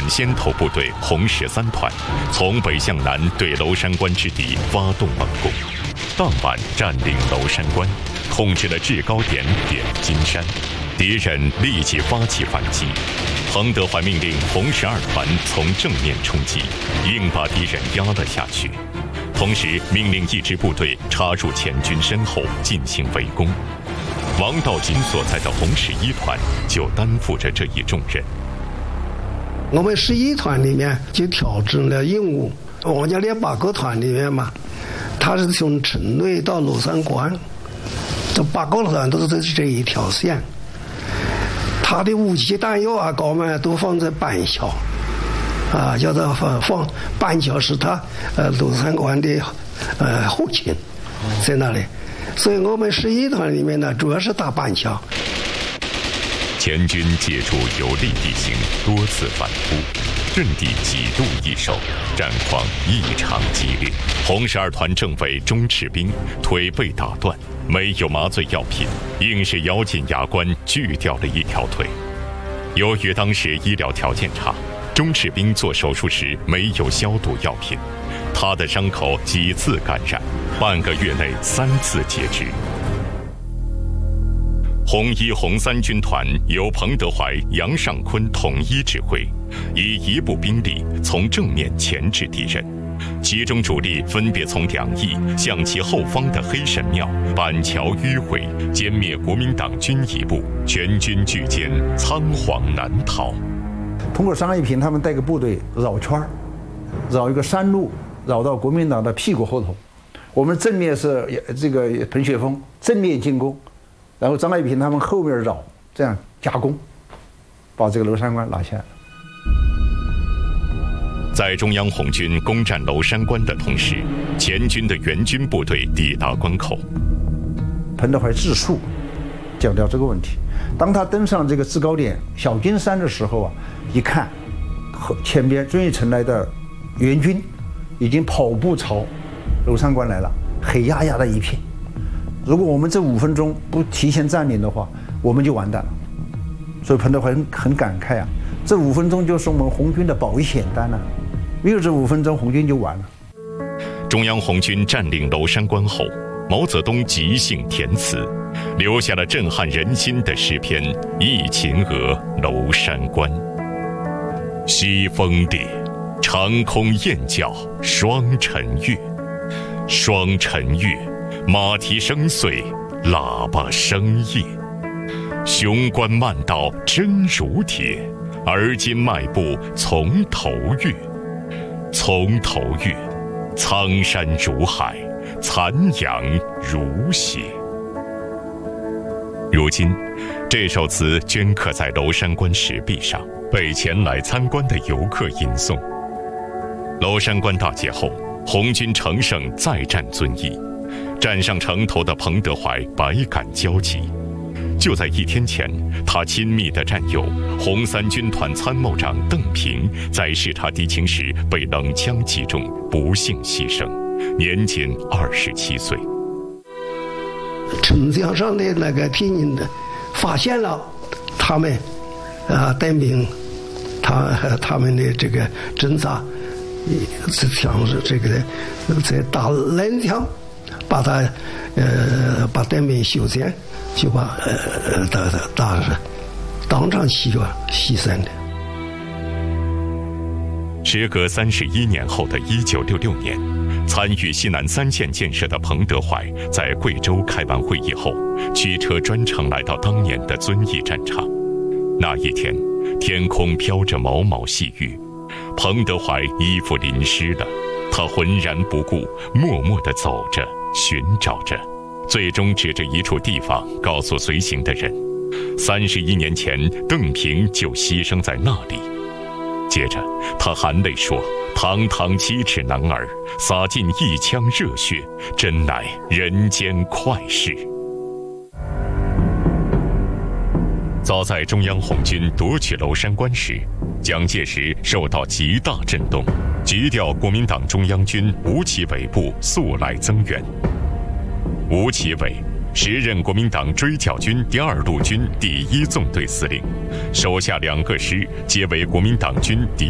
团先头部队红13团从北向南对娄山关之敌发动猛攻，当晚占领娄山关，控制了制高点点金山，敌人立即发起反击。彭德怀命令红12团从正面冲击，硬把敌人压了下去，同时命令一支部队插入前军身后进行围攻。王道金所在的红11团就担负着这一重任。 我们11团里面就调整了任务，王家烈8个团里面嘛，他是从城内到娄山关，这8个团都是这一条线，他的武器弹药啊高嘛都放在板桥，啊，叫他放板桥是他娄山关的后勤，在那里。所以我们11团里面呢，主要是打板桥。 前军借助有利地形，多次反扑，阵地几度易手，战况异常激烈。红12团政委钟赤兵腿被打断，没有麻醉药品，硬是咬紧牙关锯掉了一条腿。由于当时医疗条件差，钟赤兵做手术时没有消毒药品，他的伤口几次感染，半个月内3次截肢。红1、红3军团由彭德怀、杨尚昆统一指挥，以一部兵力从正面钳制敌人，其中主力分别从2翼向其后方的黑神庙、板桥迂回，歼灭国民党军一部，全军拒歼，仓皇南逃。 通过张一平他们带个部队绕圈，绕一个山路，绕到国民党的屁股后头。我们正面是这个彭雪枫正面进攻，然后张爱萍他们后面绕，这样夹攻，把这个娄山关拿下来。 在中央红军攻占娄山关的同时，前军的援军部队抵达关口。 彭德怀自述讲到这个问题，当他登上这个制高点小金山的时候啊，一看前边遵义城来的援军已经跑步朝娄山关来了，黑压压的一片。如果我们这5分钟不提前占领的话，我们就完蛋了。所以彭德怀很感慨啊，这5分钟就是我们红军的保险单啊，没有这5分钟，红军就完了。 中央红军占领娄山关后，毛泽东即兴填词，留下了震撼人心的诗篇《忆秦娥娄山关》。西风烈，长空雁叫双晨月，双晨月，马蹄声碎，喇叭声夜。雄关漫道真如铁，而今迈步从头越。从头越，苍山如海，残阳如血。如今，这首词镌刻在娄山关石壁上，被前来参观的游客吟诵。娄山关大捷后，红军乘胜再战遵义，站上城头的彭德怀百感交集。就在1天前，他亲密的战友红3军团参谋长邓平在视察敌情时被冷枪击中，不幸牺牲，年仅27岁。 城墙上的那个敌人的发现了他们邓平他们的这个侦察，像是这个在打冷枪，把把邓平修剪，就把当场牺牲的。 时隔31年后的1966年，参与西南3线建设的彭德怀在贵州开完会议后，驱车专程来到当年的遵义战场。那一天，天空飘着毛毛细雨，彭德怀衣服淋湿了，他浑然不顾，默默地走着，寻找着，最终指着一处地方告诉随行的人，31年前邓平就牺牲在那里。接着他含泪说，堂堂7尺男儿，洒尽一腔热血，真乃人间快事。早在中央红军夺取娄山关时，蒋介石受到极大震动，急调国民党中央军吴奇伟部速来增援。吴奇伟时任国民党追剿军第2路军第1纵队司令，手下2个师皆为国民党军第